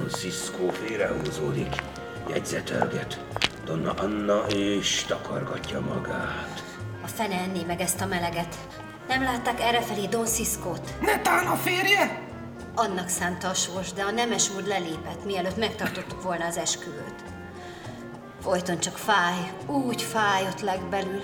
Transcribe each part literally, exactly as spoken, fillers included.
Don Cisco félrehúzódik, jegyzetelget. Donna Anna és takargatja magát. A fene enné meg ezt a meleget. Nem látták errefelé Don Ciscót? Netán a férje? Annak szánta a sors, de a nemes úr lelépett, mielőtt megtartottuk volna az esküvőt. Folyton csak fáj, úgy fájott legbelül.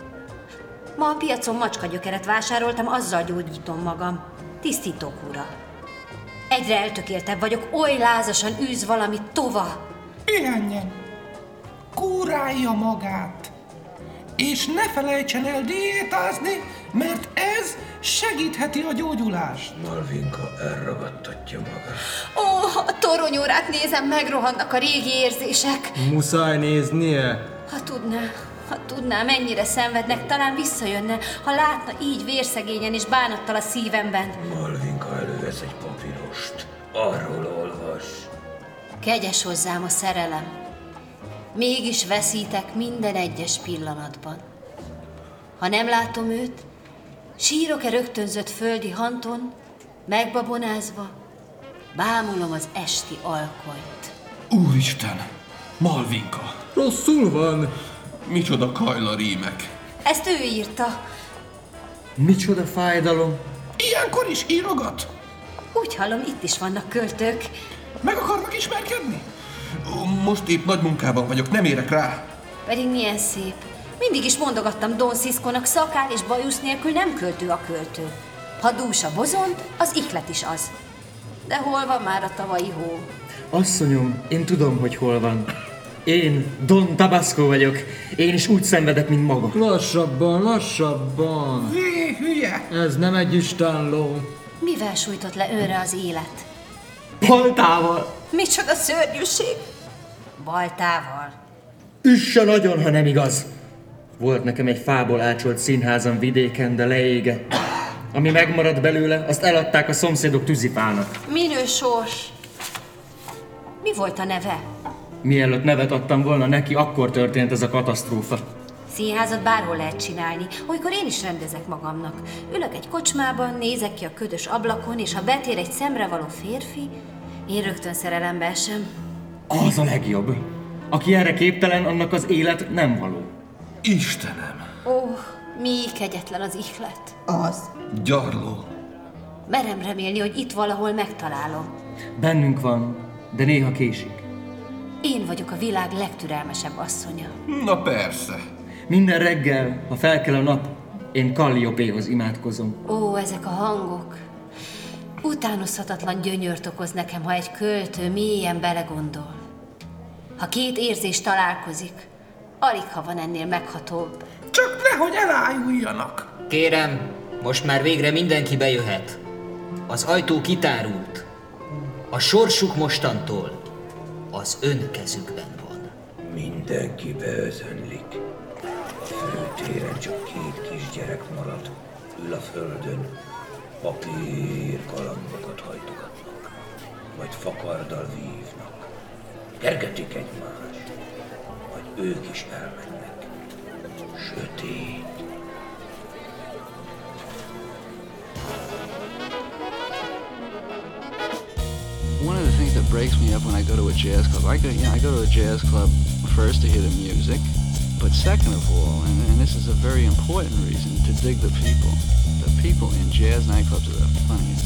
Ma a piacon macskagyökeret vásároltam, azzal gyógyítom magam. Tisztítókúra. Egyre eltökéltebb vagyok, oly lázasan űz valami tova. Pihenjen! Kúrálja magát! És ne felejtsen el diétázni, mert ez segítheti a gyógyulást. Malvinka elragadtatja magát. Ó, a toronyórát nézem, megrohannak a régi érzések. Muszáj néznie. Ha tudná, ha tudná, mennyire szenvednek, talán visszajönne, ha látna így vérszegényen és bánattal a szívemben. Malvinka elővesz egy papírost. Arról olvas. Kegyes hozzám a szerelem. Mégis veszítek minden egyes pillanatban. Ha nem látom őt, sírok-e rögtönzött földi hanton, megbabonázva, bámulom az esti alkonyt. Úristen! Malvinka! Rosszul van. Micsoda kajla rímek! Ezt ő írta. Micsoda fájdalom. Ilyenkor is írogat? Úgy hallom, itt is vannak költők. Meg akarnak ismerkedni? Most épp nagy munkában vagyok, nem érek rá. Pedig milyen szép. Mindig is mondogattam Don Ciscónak, szakál és bajusz nélkül nem költő a költő. Ha dús a bozont, az ihlet is az. De hol van már a tavalyi hó? Asszonyom, én tudom, hogy hol van. Én Don Tabasco vagyok. Én is úgy szenvedek, mint maga. Lassabban, lassabban. Hé, hülye! Ez nem egy istenló. Mivel sújtott le önre az élet? Baltával. Micsoda szörnyűség! Baltával. Üsse nagyon, ha nem igaz. Volt nekem egy fából ácsolt színházam vidéken, de leégett. Ami megmaradt belőle, azt eladták a szomszédok tűzifának. Minő sors! Mi volt a neve? Mielőtt nevet adtam volna neki, akkor történt ez a katasztrófa. Színházat bárhol lehet csinálni, olykor én is rendezek magamnak. Ülök egy kocsmában, nézek ki a ködös ablakon, és ha betér egy szemrevaló férfi, én rögtön szerelembe esem. Az a legjobb. Aki erre képtelen, annak az élet nem való. Istenem! Ó, mi kegyetlen az ihlet. Az. Gyarló! Merem remélni, hogy itt valahol megtalálom. Bennünk van, de néha késik. Én vagyok a világ legtürelmesebb asszonya. Na persze! Minden reggel, ha felkel a nap, én Kalliopéhoz imádkozom. Ó, ezek a hangok. Utánozhatatlan gyönyört okoz nekem, ha egy költő mélyen belegondol. Ha két érzés találkozik, alig ha van ennél meghatóbb. Csak nehogy elájuljanak. Kérem, most már végre mindenki bejöhet. Az ajtó kitárult. A sorsuk mostantól az ön kezükben van. Mindenki beözönlik. Főtéren csak két kisgyerek marad. Ül a földön. Papír galambokat hajtogatnak. Majd fakarddal vívnak. Kergetik egymást. Majd ők is elmennek. Sötét. One of the things that breaks me up when I go to a jazz club, I go, you know, I go to a jazz club first to hear the music, but second of all, and, and this is a very important reason, to dig the people. The people in jazz nightclubs are the funniest.